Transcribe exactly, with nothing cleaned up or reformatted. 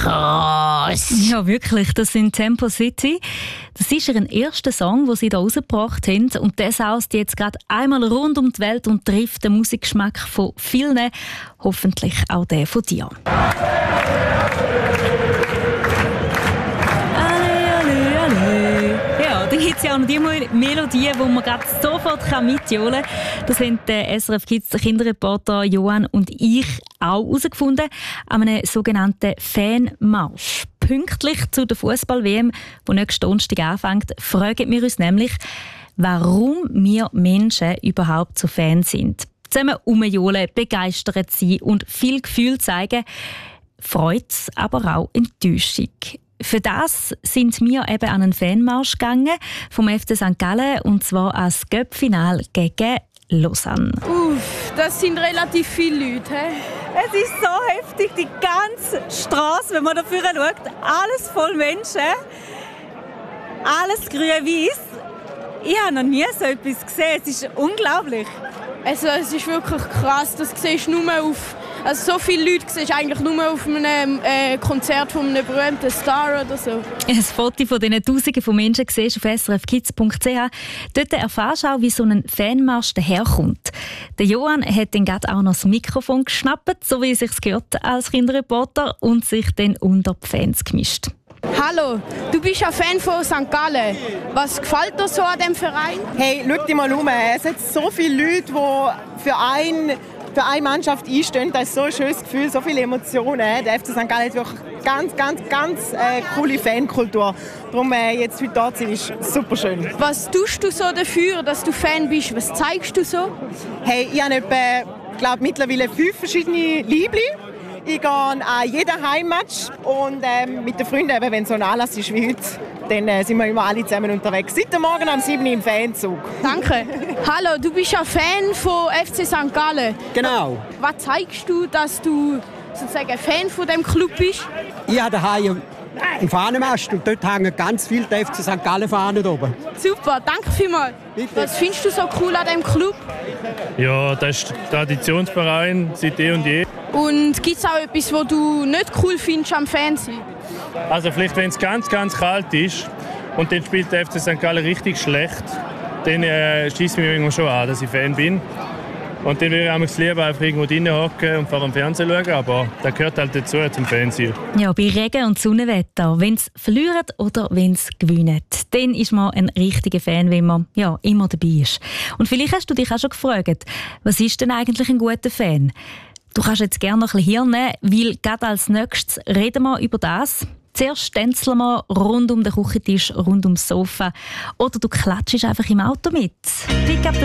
krass. Ja, wirklich, das sind Tempo City. Das ist ihr erster Song, den sie hier rausgebracht haben. Und der saust jetzt gerade einmal rund um die Welt und trifft den Musikgeschmack von vielen. Hoffentlich auch den von dir. Dann gibt es ja auch noch die Melodie, die man gerade sofort mitjohlen kann. Das haben der S R F Kids Kinderreporter Johann und ich auch herausgefunden an einem sogenannten Fanmarsch. Pünktlich zu der Fußball-W M, die nächsten Donnerstag anfängt, fragen wir uns nämlich, warum wir Menschen überhaupt so Fans sind. Zusammen rumjohlen, begeistert sein und viel Gefühl zeigen, Freude, aber auch Enttäuschung. Für das sind wir eben an einen Fanmarsch gegangen vom F C Sankt Gallen, und zwar ans Cup-Final gegen Lausanne. Uff, das sind relativ viele Leute. He? Es ist so heftig, die ganze Straße, wenn man dafür schaut, alles voll Menschen, alles grün-weiß. Ich habe noch nie so etwas gesehen, es ist unglaublich. Also es ist wirklich krass, das siehst du nur auf... Also so viele Leute siehst du eigentlich nur auf einem äh, Konzert von einem berühmten Star oder so. Ein Foto von diesen Tausenden von Menschen siehst du auf s r f kids punkt c h. Dort erfährst du auch, wie so ein Fanmarsch daherkommt. Der Johann hat dann gerade auch noch das Mikrofon geschnappt, so wie es sich gehört als Kinderreporter, und sich dann unter die Fans gemischt. Hallo, du bist ein Fan von Sankt Gallen. Was gefällt dir so an diesem Verein? Hey, schau dich mal um. Es sind so viele Leute, die für einen... für eine Mannschaft einstehen. Das ist so ein schönes Gefühl, so viele Emotionen. Der F C Sankt Gallen hat wirklich ganz, ganz, ganz äh, coole Fankultur. Darum äh, jetzt heute da zu sein, ist super schön. Was tust du so dafür, dass du Fan bist? Was zeigst du so? Hey, ich habe etwa, glaub, mittlerweile fünf verschiedene Liebli. Ich gehe an jeden Heimmatch und ähm, mit den Freunden, wenn es so ein Anlass ist wie heute, dann äh, sind wir immer alle zusammen unterwegs. Seit Morgen um sieben Uhr im Fanzug. Danke. Hallo, du bist ein Fan von F C Sankt Gallen. Genau. Was zeigst du, dass du sozusagen ein Fan von dem Club bist? Ich habe daheim einen Fahnenmast und dort hängen ganz viele F C Sankt Gallen Fahnen oben. Super, danke vielmals. Bitte. Was findest du so cool an diesem Club? Ja, das ist Traditionsverein seit eh und je. Und gibt es auch etwas, was du nicht cool findest am Fernsehen? Also vielleicht, wenn es ganz, ganz kalt ist und dann spielt der F C Sankt Gallen richtig schlecht, dann äh, schießt mich irgendwo schon an, dass ich Fan bin. Und dann würde ich lieber einfach irgendwo drinnen hocken und vor dem Fernsehen schauen, aber das gehört halt dazu zum Fernsehen. Ja, bei Regen- und Sonnenwetter, wenn es verliert oder wenn es gewinnt, dann ist man ein richtiger Fan, wenn man ja, immer dabei ist. Und vielleicht hast du dich auch schon gefragt, was ist denn eigentlich ein guter Fan? Du kannst jetzt gerne noch ein bisschen Hirn, weil gerade als nächstes reden wir über das. Zuerst tänzeln wir rund um den Küchentisch, rund ums Sofa. Oder du klatschst einfach im Auto mit. Pick up the